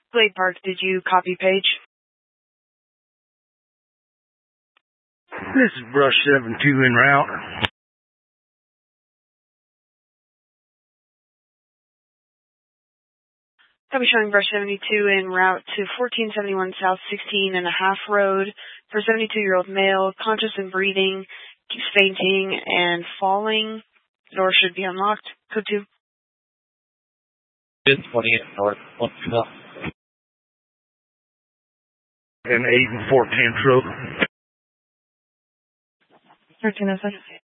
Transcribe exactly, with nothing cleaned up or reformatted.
Glade Park, did you copy page? This is Brush seven two en route. Copy showing Brush seventy-two en route to fourteen seventy-one South sixteen and a half Road for seventy-two-year-old male, conscious and breathing, keeps fainting and falling. The door should be unlocked. Code two. twenty-eight North, one South. And eight and fourteen Road. thirteen oh six.